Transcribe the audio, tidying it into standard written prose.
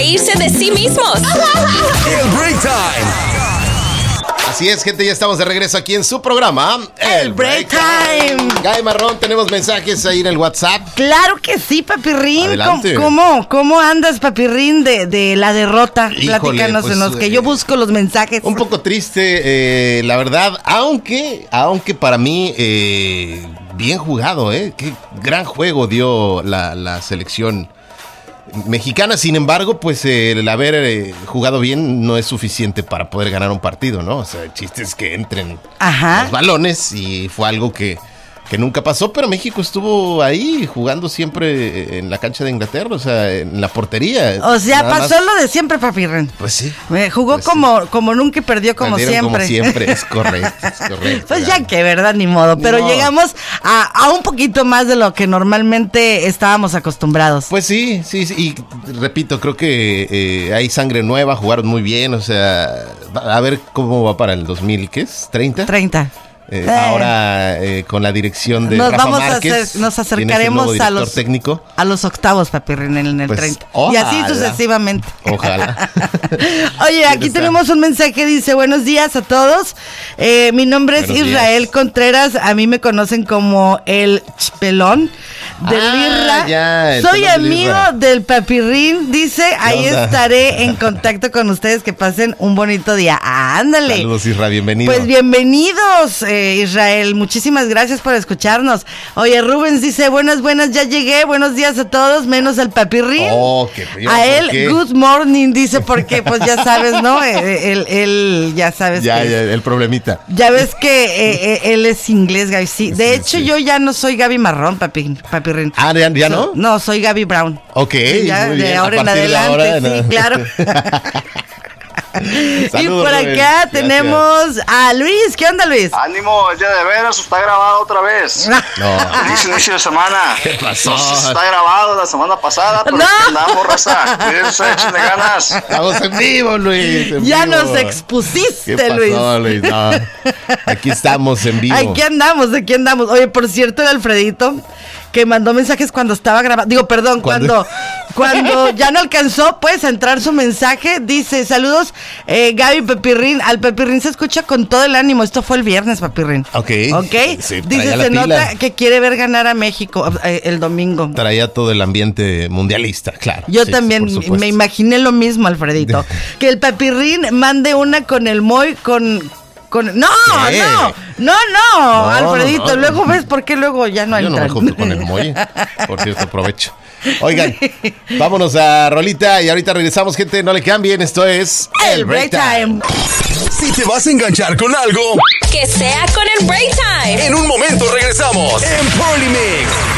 reírse de sí mismos. El Break Time. Así es, gente, ya estamos de regreso aquí en su programa, El Break Time. Gaby Marrón, tenemos mensajes ahí en el WhatsApp. Claro que sí, Papirrín. Adelante. ¿Cómo andas, Papirrín, de la derrota? Híjole, Platícanos, pues, en los que yo busco los mensajes. Un poco triste, la verdad, aunque para mí, bien jugado, qué gran juego dio la selección mexicana. Sin embargo, pues el haber jugado bien no es suficiente para poder ganar un partido, ¿no? O sea, el chiste es que entren los balones y fue algo que nunca pasó, pero México estuvo ahí jugando siempre en la cancha de Inglaterra, o sea, en la portería. O sea, pasó lo de siempre, Papirrín. Pues sí. Jugó pues como nunca y perdió como Perdieron siempre. Como siempre, es correcto. Pues ya que, ¿verdad? Ni modo. Pero llegamos a un poquito más de lo que normalmente estábamos acostumbrados. Pues sí. Y repito, creo que hay sangre nueva, jugaron muy bien, o sea, a ver cómo va para el 2000, ¿qué es? ¿30? 30. Ahora con la dirección de Rafa Márquez, nos acercaremos a los octavos, Papirrín, en el pues, 30. Ojalá. Y así sucesivamente. Ojalá. Oye, aquí tenemos un mensaje, dice: buenos días a todos. Mi nombre es Israel Contreras. A mí me conocen como el Pelón del Irra. Soy amigo del Papirrín. Dice: ahí estaré en contacto con ustedes. Que pasen un bonito día. Ándale. Saludos, Isra, bienvenido. Pues bienvenidos, Israel, muchísimas gracias por escucharnos. Oye, Rubens dice: buenas, ya llegué, buenos días a todos, menos al Papirrín. Qué frío, a él, good morning, dice, porque pues ya sabes, ¿no? Él ya sabes. Ya, el problemita. Ya ves que él es inglés, Gaby, sí. De hecho, yo ya no soy Gaby Marrón, Papirrín. Ah, ¿ya no? No, soy Gaby Brown. Ok, ya, muy de bien. ahora en adelante, sí, claro. Saludos, y por acá Rubén. Tenemos a Luis. ¿Qué onda, Luis? Ánimo, el día de veras está grabado otra vez. No. Feliz inicio de semana. ¿Qué pasó? No sé si está grabado la semana pasada, pero aquí andamos, raza. Cuídense, échenle ganas. Estamos en vivo, Luis. Ya nos expusiste, ¿Qué pasó, Luis? No. Aquí estamos en vivo. Aquí andamos. Oye, por cierto, el Alfredito, que mandó mensajes cuando estaba grabando. Digo, perdón, cuando ya no alcanzó, pues, a entrar su mensaje. Dice: saludos, Gaby, Papirrín. Al Papirrín se escucha con todo el ánimo. Esto fue el viernes, Papirrín. Ok. Sí, dice: se nota que quiere ver ganar a México el domingo. Traía todo el ambiente mundialista, claro. Yo también me imaginé lo mismo, Alfredito. Que el Papirrín mande una con el Moy, No, Alfredito, no. Luego ves por qué luego ya no hay. Yo no me junto con el Moy. Por cierto, aprovecho. Oigan, vámonos a rolita y ahorita regresamos, gente, no le cambien, esto es El Break Time. Si te vas a enganchar con algo, Que sea con el Break Time. en un momento regresamos en Party Mix.